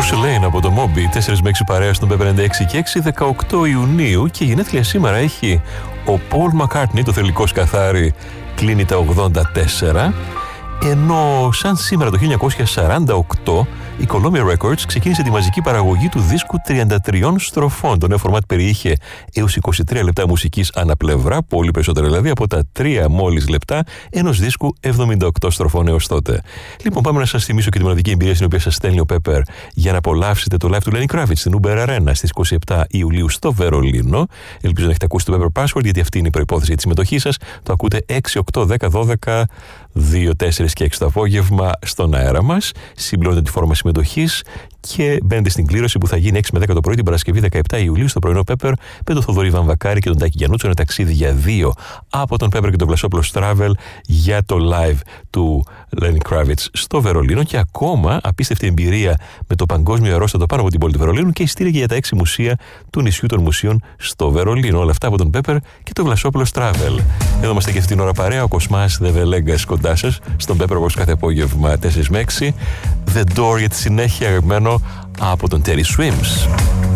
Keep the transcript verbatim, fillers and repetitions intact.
Porcelain από το Moby, τέσσερα με έξι παρέα στον Pepper ενενήντα έξι και έξι, δεκαοκτώ Ιουνίου, και γενέθλια σήμερα έχει ο Paul McCartney, το θρυλικό σκαθάρι, κλείνει τα ογδόντα τέσσερα, ενώ σαν σήμερα το χίλια εννιακόσια σαράντα οκτώ η Columbia Records ξεκίνησε τη μαζική παραγωγή του δίσκου τριάντα τριών στροφών. Το νέο φορμάτ περιείχε έως είκοσι τρία λεπτά μουσικής αναπλευρά, πολύ περισσότερο δηλαδή από τα τρία μόλις λεπτά ενός δίσκου εβδομήντα οκτώ στροφών έως τότε. Λοιπόν, πάμε να σας θυμίσω και τη μοναδική εμπειρία στην οποία σας στέλνει ο Pepper για να απολαύσετε το live του Lenny Kravitz στην Uber Arena στις είκοσι επτά Ιουλίου στο Βερολίνο. Ελπίζω να έχετε ακούσει το Pepper Password, γιατί αυτή είναι η προϋπόθεση για τη συμμετοχή σας. Το ακούτε έξι, οκτώ, δέκα, δώδεκα, δύο, τέσσερα και έξι το απόγευμα στον αέρα μας. Συμπληρώνετε τη φόρμα συμμετοχής και μπαίνετε στην κλήρωση που θα γίνει έξι με δέκα το πρωί την Παρασκευή δεκαεπτά Ιουλίου στο πρωινό Pepper με τον Θοδωρή Βαμβακάρη και τον Τάκη Γιαννούτσο. Ένα ταξίδι για δύο από τον Pepper και τον Βλασόπουλος Travel για το live του Lenny Kravitz στο Βερολίνο, και ακόμα απίστευτη εμπειρία με το παγκόσμιο αερόστατο πάνω από την πόλη του Βερολίνου και ειστήρια για τα έξι μουσεία του νησιού των μουσείων στο Βερολίνο. Όλα αυτά από τον Pepper και τον Βλασόπουλος Travel. Εδώ είμαστε και αυτήν την ώρα παρέα. Ο Κοσμάς The Velegas κοντά σας στον Pepper όπως κάθε απόγευμα τέσσερα με έξι. The Door για τη συνέχεια, αγαπημένο από τον Terry Swims.